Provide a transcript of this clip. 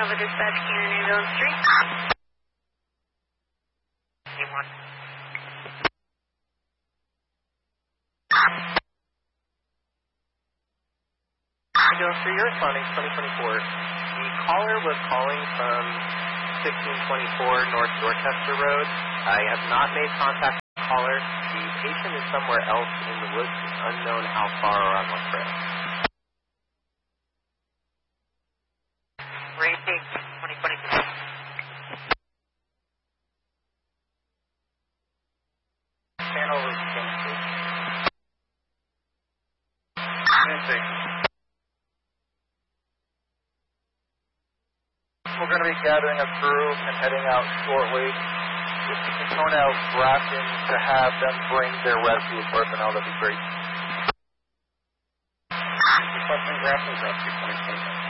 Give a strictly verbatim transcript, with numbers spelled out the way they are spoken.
Nova Dispatch, Canyon Ambulance three. Team one. Ambulance three, you're responding twenty twenty-four. The caller was calling from sixteen twenty-four North Dorchester Road. I have not made contact with the caller. The patient is somewhere else in the woods. It's unknown how far or on what trail. Rating twenty twenty-four. Channel is Kingston. We're going to be gathering a crew and heading out shortly. If you can tone out Grafton to have them bring their rescue personnel, that'd be great. Requesting Grafton's rescue twenty twenty-four.